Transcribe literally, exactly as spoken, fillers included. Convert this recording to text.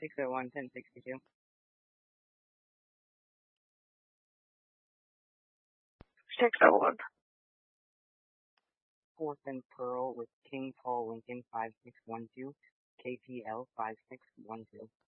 six oh one, ten sixty-two. six oh one. Fourth and Pearl with King Paul Lincoln five six one two, K P L five six one two.